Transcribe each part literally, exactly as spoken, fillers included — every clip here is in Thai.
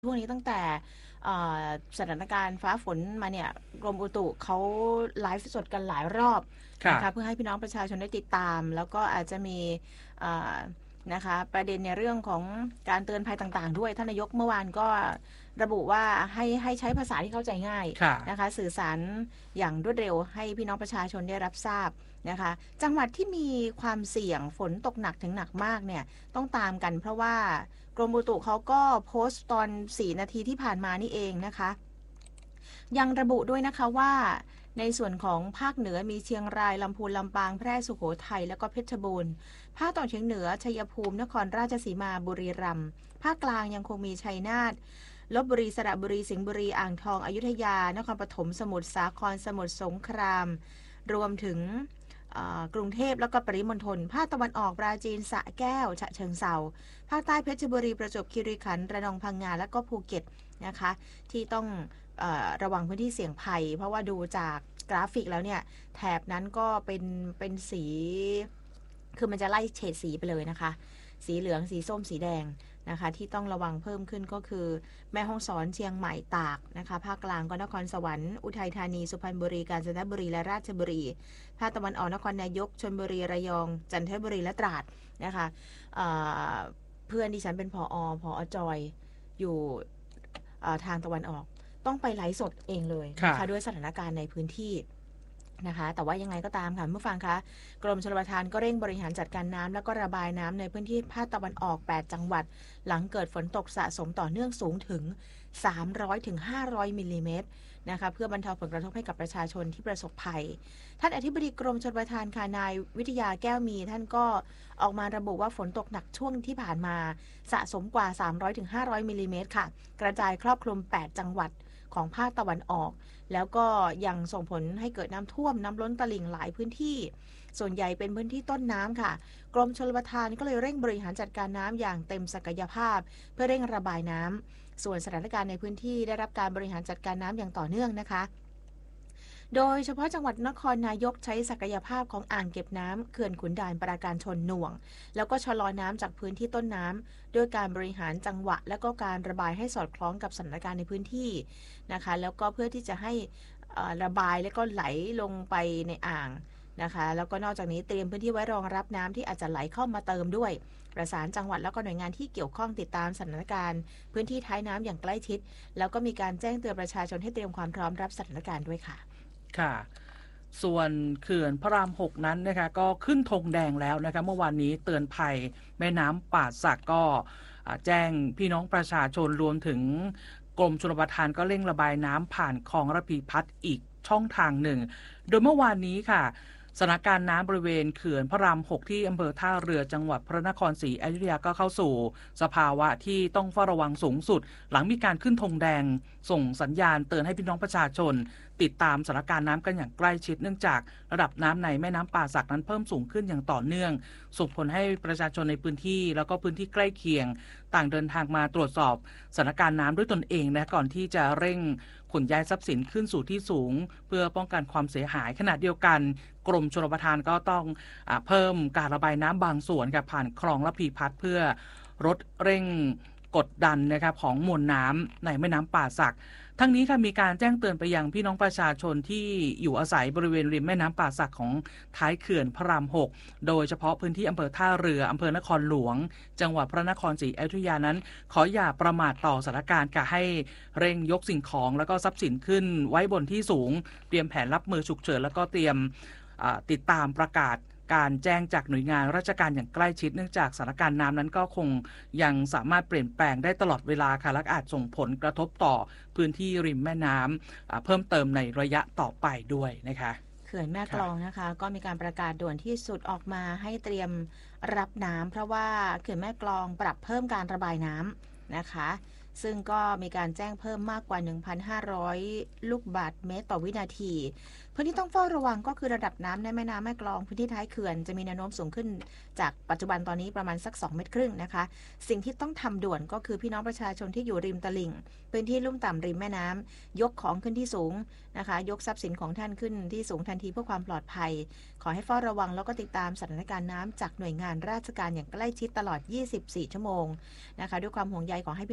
พวกนี้ตั้งแต่สถานการณ์ฟ้าฝนมาเนี่ยกรมอุตุเขาไลฟ์สดกันหลายรอบนะคะเพื่อให้พี่น้องประชาชนได้ติดตามแล้วก็อาจจะมีนะคะประเด็นในเรื่องของการเตือนภัยต่างๆด้วยท่านนายกเมื่อวานก็ระบุว่าให้ให้ใช้ภาษาที่เข้าใจง่ายนะคะสื่อสารอย่างรวดเร็วให้พี่น้องประชาชนได้รับทราบนะคะจังหวัดที่มีความเสี่ยงฝนตกหนักถึงหนักมากเนี่ยต้องตามกันเพราะว่ากรมอุตุเขาก็โพสต์ตอนสี่นาทีที่ผ่านมานี่เองนะคะยังระบุด้วยนะคะว่าในส่วนของภาคเหนือมีเชียงรายลำพูนลำปางแพร่สุโขทัยแล้วก็เพชรบูรณ์ภาคตะวันออกเฉียงเหนือชัยภูมินครราชสีมาบุรีรัมย์ภาคกลางยังคงมีชัยนาทลพบุรีสระบุรีสิงห์บุรีอ่างทองอยุธยานครปฐมสมุทรสาครสมุทรสงครามรวมถึงกรุงเทพแล้วก็ปริมณฑลภาคตะวันออกปราจีนสระแก้วฉะเชิงเทราภาคใต้เพชรบุรีประจวบคีรีขันธ์ระนองพังงาและก็ภูเก็ตนะคะที่ต้องเอ่อระวังพื้นที่เสี่ยงภัยเพราะว่าดูจากกราฟิกแล้วเนี่ยแถบนั้นก็เป็นเป็นสีคือมันจะไล่เฉดสีไปเลยนะคะสีเหลืองสีส้มสีแดงนะคะที่ต้องระวังเพิ่มขึ้นก็คือแม่ฮ่องสอนเชียงใหม่ตากนะคะภาคกลางก็นครสวรรค์อุทัยธานีสุพรรณบุรีกาญจนบุรีและราชบุรีภาคตะวันออกนครนายกชลบุรีระยองจันทบุรีและตราดนะคะเเพื่อนดิฉันเป็นผอผอจอยอยู่ทางตะวันออกต้องไปไลฟ์สดเองเลยนะคะด้วยสถานการณ์ในพื้นที่นะคะแต่ว่ายังไงก็ตามค่ะเมื่อฟังคะกรมชลประทานก็เร่งบริหารจัดการน้ำและก็ระบายน้ำในพื้นที่ภาคตะวันออกแปดจังหวัดหลังเกิดฝนตกสะสมต่อเนื่องสูงถึงสามร้อยถึงห้าร้อยมิลลิเมตรนะคะเพื่อบรรเทาผลกระทบให้กับประชาชนที่ประสบภัยท่านอธิบดีกรมชลประทานค่ะนายวิทยาแก้วมีท่านก็ออกมาระบุว่าฝนตกหนักช่วงที่ผ่านมาสะสมกว่าสามร้อยถึงห้าร้อยมิลลิเมตรค่ะกระจายครอบคลุมแปดจังหวัดของภาคตะวันออกแล้วก็ยังส่งผลให้เกิดน้ำท่วมน้ำล้นตลิ่งหลายพื้นที่ส่วนใหญ่เป็นพื้นที่ต้นน้ำค่ะกรมชลประทานก็เลยเร่งบริหารจัดการน้ำอย่างเต็มศักยภาพเพื่อเร่งระบายน้ำส่วนสถานการณ์ในพื้นที่ได้รับการบริหารจัดการน้ำอย่างต่อเนื่องนะคะโดยเฉพาะจังหวัดนครนายกใช้ศักยภาพของอ่างเก็บน้ำเขื่อนขุนด่านปราการชนหน่วงแล้วก็ชะลอน้ำจากพื้นที่ต้นน้ำด้วยการบริหารจังหวะและก็การระบายให้สอดคล้องกับสถานการณ์ในพื้นที่นะคะแล้วก็เพื่อที่จะให้ระบายและก็ไหลลงไปในอ่างนะคะแล้วก็นอกจากนี้เตรียมพื้นที่ไว้รองรับน้ำที่อาจจะไหลเข้ามาเติมด้วยประสานจังหวัดแล้วก็หน่วยงานที่เกี่ยวข้องติดตามสถานการณ์พื้นที่ท้ายน้ำอย่างใกล้ชิดแล้วก็มีการแจ้งเตือนประชาชนให้เตรียมความพร้อมรับสถานการณ์ด้วยค่ะค่ะส่วนเขื่อนพระรามหกนั้นนะคะก็ขึ้นธงแดงแล้วนะคะเมื่อวานนี้เตือนภัยแม่น้ำป่าสักก็แจ้งพี่น้องประชาชนรวมถึงกรมชลประทานก็เร่งระบายน้ำผ่านคลองระพีพัฒน์อีกช่องทางหนึ่งโดยเมื่อวานนี้ค่ะสถานการณ์น้ำบริเวณเขื่อนพระรามหกที่อำเภอท่าเรือจังหวัดพระนครศรีอยุธยาก็เข้าสู่สภาวะที่ต้องเฝ้าระวังสูงสุดหลังมีการขึ้นธงแดงส่งสัญญาณเตือนให้พี่น้องประชาชนติดตามสถานการณ์น้ำกันอย่างใกล้ชิดเนื่องจากระดับน้ำในแม่น้ำป่าสักนั้นเพิ่มสูงขึ้นอย่างต่อเนื่องส่งผลให้ประชาชนในพื้นที่แล้วก็พื้นที่ใกล้เคียงต่างเดินทางมาตรวจสอบสถานการณ์น้ำด้วยตนเองนะก่อนที่จะเร่งขนย้ายทรัพย์สินขึ้นสู่ที่สูงเพื่อป้องกันความเสียหายขณะเดียวกันกรมชลประทานก็ต้องอ่าเพิ่มการระบายน้ำบางส่วนค่ะผ่านคลองระพีพัฒน์เพื่อลดเร่งกดดันนะครับของมวลน้ำในแม่น้ำป่าสักทั้งนี้ค่ะมีการแจ้งเตือนไปยังพี่น้องประชาชนที่อยู่อาศัยบริเวณริมแม่น้ำป่าสักของท้ายเขื่อนพระรามหกโดยเฉพาะพื้นที่อำเภอท่าเรืออำเภอนครหลวงจังหวัดพระนครศรีอยุธยานั้นขออย่าประมาทต่อสถานการณ์ค่ะให้เร่งยกสิ่งของแล้วก็ทรัพย์สินขึ้นไว้บนที่สูงเตรียมแผนรับมือฉุกเฉินแล้วก็เตรียมติดตามประกาศการแจ้งจากหน่วยงานราชการอย่างใกล้ชิดเนื่องจากสถานการณ์น้ำนั้นก็คงยังสามารถเปลี่ยนแปลงได้ตลอดเวลาค่ะและอาจส่งผลกระทบต่อพื้นที่ริมแม่น้ำเพิ่มเติมในระยะต่อไปด้วยนะคะเขื่อนแม่กลองนะคะก็มีการประกาศด่วนที่สุดออกมาให้เตรียมรับน้ำเพราะว่าเขื่อนแม่กลองปรับเพิ่มการระบายน้ำนะคะซึ่งก็มีการแจ้งเพิ่มมากกว่า หนึ่งพันห้าร้อย ลูกบาศก์เมตรต่อวินาทีพื้นที่ต้องเฝ้าระวังก็คือระดับน้ำในแม่น้ำแม่กลองพื้นที่ท้ายเขื่อนจะมีแนวโน้มสูงขึ้นจากปัจจุบันตอนนี้ประมาณสักสองเมตรครึ่งนะคะสิ่งที่ต้องทำด่วนก็คือพี่น้องประชาชนที่อยู่ริมตลิ่งพื้นที่ลุ่มต่ำริมแม่น้ำยกของขึ้นที่สูงนะคะยกทรัพย์สินของท่านขึ้นที่สูงทันทีเพื่อความปลอดภัยขอให้เฝ้าระวังแล้วก็ติดตามสถานการณ์น้ำจากหน่วยงานราชการอย่างใกล้ชิดตลอดยี่สิบสี่ชั่วโมงนะคะด้วยความห่วงใยขอให้พี่น้องประชาชน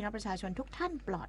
ชนทุกท่านปลอด